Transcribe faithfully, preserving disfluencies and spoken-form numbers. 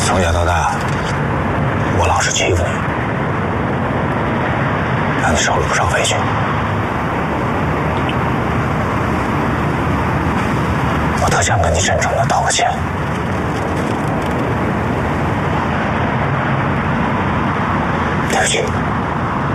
从小到大，我老是欺负你，让你受了不少委屈。我特想跟你郑重的道个歉。